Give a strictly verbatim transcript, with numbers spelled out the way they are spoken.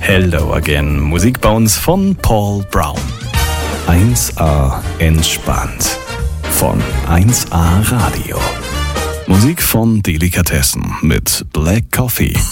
Hello Again. Musik bei uns von Paul Brown. eins A entspannt. Von eins A Radio. Musik von Delikatessen mit Black Coffee.